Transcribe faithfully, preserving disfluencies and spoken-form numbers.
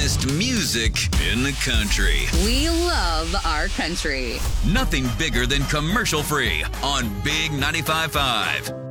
best music in the country. We love our country. Nothing bigger than commercial free on Big ninety-five point five.